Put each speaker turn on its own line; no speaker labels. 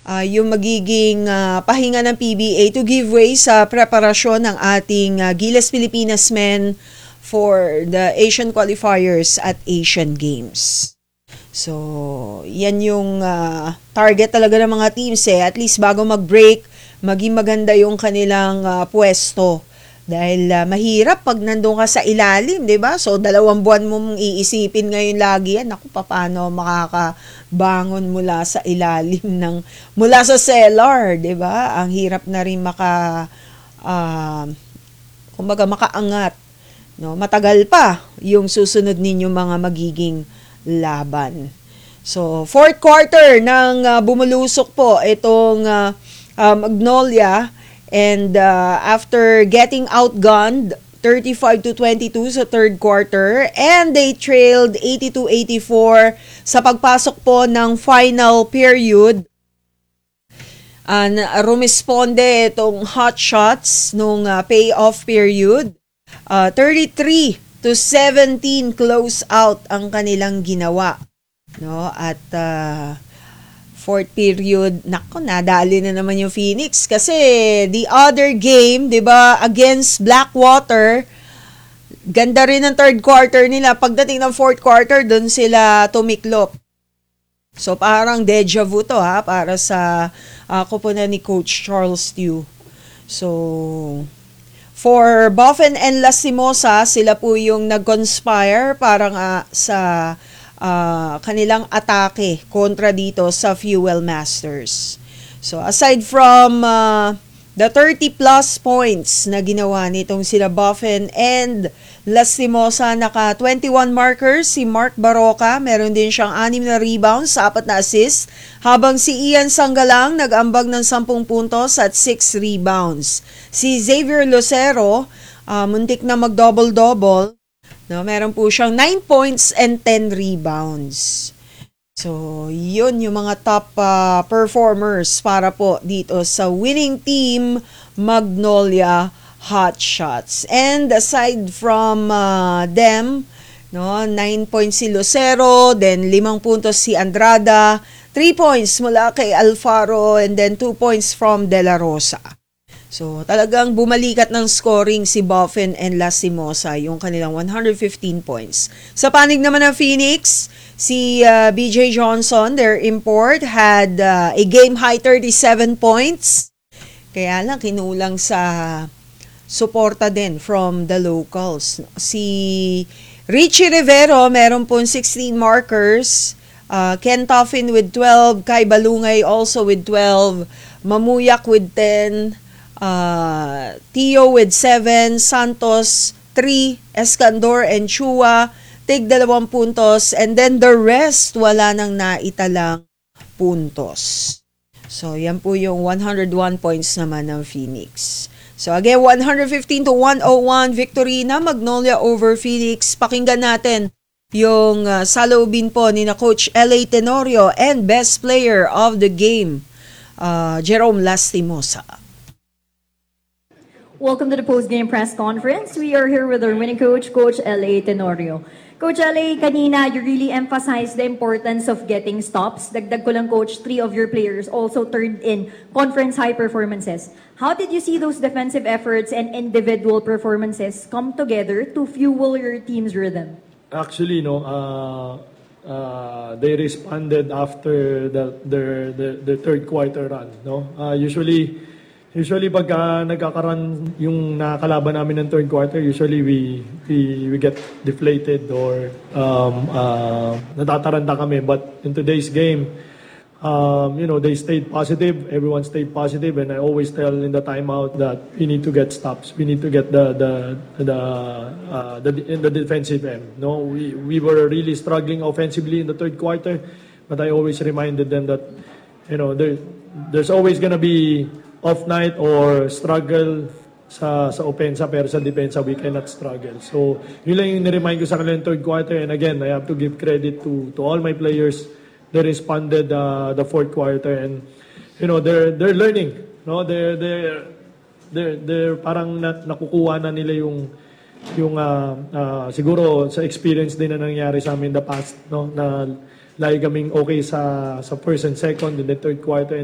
yung magiging pahinga ng PBA to give way sa preparasyon ng ating Gilas Pilipinas men for the Asian qualifiers at Asian Games. So, yan yung target talaga ng mga teams At least bago mag-break, maging maganda yung kanilang pwesto. Dahil mahirap pag nandun ka sa ilalim, di ba? So, 2 buwan mong iisipin ngayon lagi yan. Naku, paano makakabangon mula sa ilalim mula sa cellar, di ba? Ang hirap na rin makaangat. No? Matagal pa yung susunod ninyong mga magiging laban. So, fourth quarter ng bumulusok po itong Magnolia. And after getting outgunned 35-22 sa third quarter, and they trailed 82-84 sa pagpasok po ng final period. Rumisponde itong hot shots nung payoff period. 33-17 close out ang kanilang ginawa. No? At fourth period, nadali na naman yung Phoenix kasi the other game, 'di ba, against Blackwater, ganda rin ang third quarter nila. Pagdating ng fourth quarter, doon sila tumiklop. So parang deja vu to para sa koponan ni Coach Charles Tew. So for Boffin and Lastimosa, sila po yung nag-conspire parang sa kanilang atake kontra dito sa Fuel Masters. So aside from the 30 plus points na ginawa nitong sila Boffin and Lastimosa, naka 21 markers si Mark Baroka, meron din siyang 6 na rebounds, 4 na assists, habang si Ian Sanggalang nag-ambag ng 10 puntos at 6 rebounds. Si Xavier Lucero, muntik na mag-double-double. No, meron po siyang 9 points and 10 rebounds. So, yun yung mga top performers para po dito sa winning team Magnolia Hotshots. And aside from them, 9 points si Lucero, then 5 puntos si Andrada, 3 points mula kay Alfaro, and then 2 points from De La Rosa. So, talagang bumalikat ng scoring si Boffin and Lastimosa, yung kanilang 115 points. Sa panig naman ng Phoenix, si BJ Johnson, their import, had a game-high 37 points. Kaya lang, kinulang sa suporta din from the locals. Si Richie Rivero, meron pong 16 markers. Ken Toffin with 12. Kai Balungay also with 12. Mamuyak with 10. Tio with 7, Santos 3, Escandor and Chua tig 2 puntos, and then the rest wala nang naitalang puntos. So yan po yung 101 points naman ng Phoenix. So again, 115-101 victory na Magnolia over Phoenix. Pakinggan natin yung saloobin po ni na Coach L.A. Tenorio and best player of the game, Jerome Lastimosa.
Welcome to the post-game press conference. We are here with our winning coach, Coach L.A. Tenorio. Coach L.A., kanina you really emphasized the importance of getting stops. Dagdag ko lang, Coach, 3 of your players also turned in conference high performances. How did you see those defensive efforts and individual performances come together to fuel your team's rhythm?
Actually, they responded after the third quarter run. Usually pag nagkakaroon yung nakakalaban namin ng third quarter, usually we get deflated or natataranta kami. But in today's game, they stayed positive. Everyone stayed positive, and I always tell in the timeout that we need to get stops. We need to get the defensive end. No, we were really struggling offensively in the third quarter, but I always reminded them that there's always gonna be off night or struggle sa opensa, pero sa depensa we cannot struggle. So yun lang yung niremind ko sa kanila in third quarter, and again I have to give credit to all my players. They responded the fourth quarter, and they're learning. They're parang nakukuha na nila yung siguro sa experience din na nangyari sa amin in the past, na lagi kaming okay sa first and second in the third quarter.